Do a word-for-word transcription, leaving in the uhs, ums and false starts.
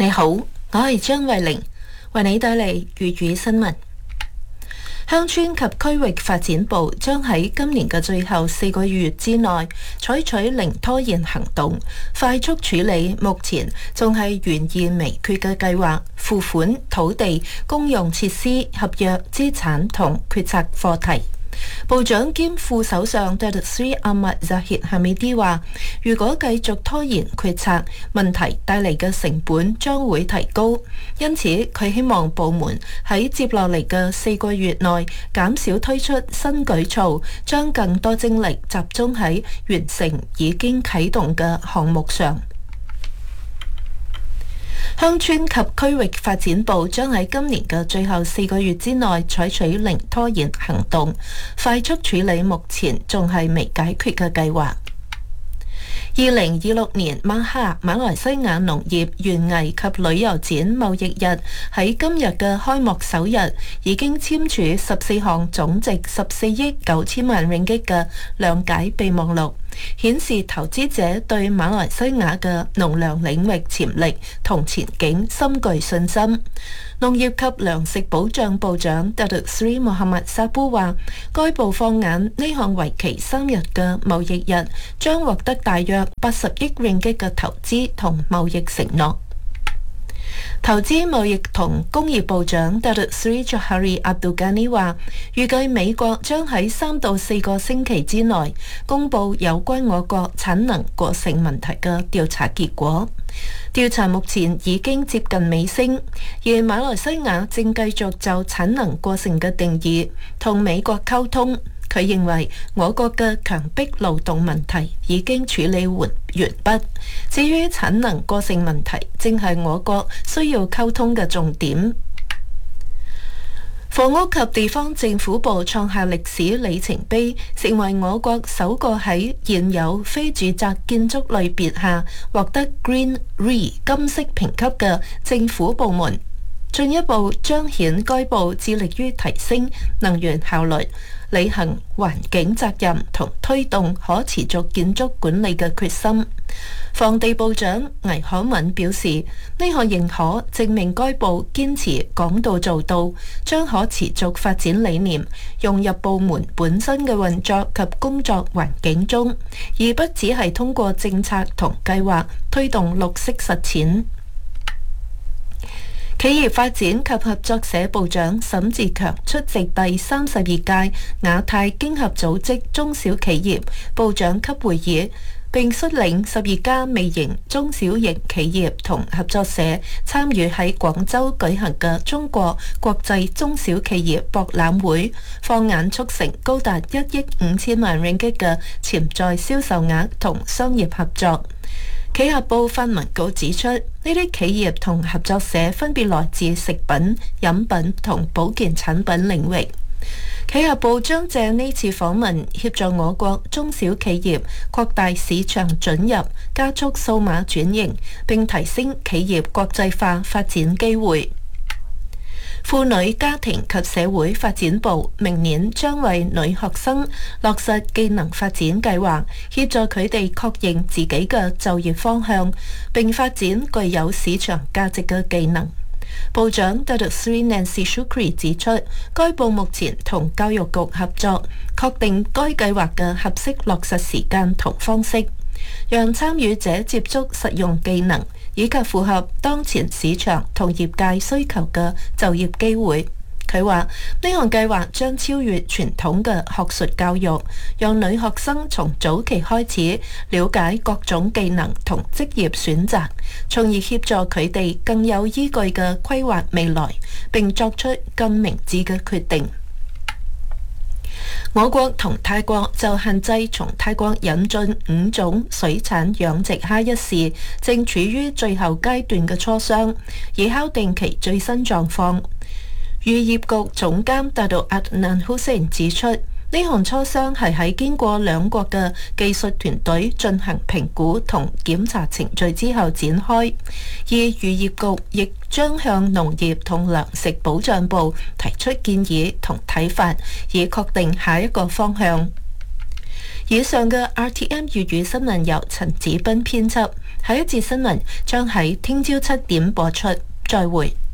你好，我係張慧玲，為你帶嚟粵語新聞。鄉村及區域發展部將喺今年嘅最後四個月之內採取零拖延行動，快速處理目前仲係懸而未決嘅計劃、付款、土地、公用設施、合約、資產同決策課題。部長兼副首相 Datuk Seri Ahmad Zahid Hamidi 話，如果繼續拖延決策，問題帶嚟嘅成本將會提高，因此佢希望部門喺接落嚟嘅四個月內減少推出新舉措，將更多精力集中喺完成已經啟動嘅項目上。鄉村及區域發展部將喺今年嘅最後四個月之內採取零拖延行動，快速處理目前仲係未解決嘅計劃。二零二六年馬哈馬來西亞農業園藝及旅遊展貿易日喺今日嘅開幕首日已經簽署十四項總值十四億九千萬ringgit嘅諒解備忘錄，顯示投資者對馬來西亞嘅農糧領域潛力同前景深具信心。農業及糧食保障部長 Datuk Seri Mohamad Sapu 話，該部放眼呢項為期三日嘅貿易日，將獲得大約八十億ringgit嘅投資同貿易承諾。投資貿易同工業部長 Datuk Seri Johari Abdul Ghani 話，預計美國將喺三到四個星期之內公佈有關我國產能過剩問題嘅調查結果。調查目前已經接近尾聲，而馬來西亞正繼續就產能過剩嘅定義同美國溝通。佢認為我國嘅強迫勞動問題已經處理完完畢，至於產能過剩問題，正係我國需要溝通嘅重點。房屋及地方政府部創下歷史里程碑，成為我國首個喺現有非住宅建築類別下獲得 Green R E 金色評級嘅政府部門，進一步彰顯該部致力於提升能源效率、履行環境責任同推動可持續建築管理嘅決心。房地部長倪可敏表示，呢項認可證明該部堅持講到做到，將可持續發展理念融入部門本身嘅運作及工作環境中，而不只係通過政策同計劃推動綠色實踐。企業發展及合作社部長沈志強出席第三十二屆亞太經合組織中小企業部長級會議，並率領十二家微型中小型企業同合作社參與喺廣州舉行嘅中國國際中小企業博覽會，放眼促成高達一億五千萬ringgit嘅潛在銷售額同商業合作。企合部發文稿指出，呢啲企業同合作社分別來自食品、飲品同保健產品領域。企合部將借呢次訪問協助我國中小企業擴大市場准入，加速數碼轉型，並提升企業國際化發展機會。婦女家庭及社會發展部明年將為女學生落實技能發展計劃，協助佢哋確認自己嘅就業方向，並發展具有市場價值嘅技能。部長 Datuk Seri Nancy Shukri 指出，該部目前同教育局合作，確定該計劃嘅合適落實時間同方式，讓參與者接觸實用技能，以及符合當前市場同業界需求嘅就業機會。佢話呢項計劃將超越傳統嘅學術教育，讓女學生從早期開始了解各種技能同職業選擇，從而協助佢哋更有依據嘅規劃未來，並作出更明智嘅決定。我國同泰國就限制從泰國引進五種水產養殖蝦一事，正處於最後階段嘅磋商，以敲定其最新狀況。漁業局總監 Dato' Adnan Hussein 指出，呢項磋商係喺經過兩國嘅技術團隊進行評估同檢查程序之後展開，而漁業局亦將向農業同糧食保障部提出建議同睇法，以確定下一個方向。以上嘅 R T M 粵語新聞由陳子斌編輯， 下一節新聞將喺聽朝七點播出，再會。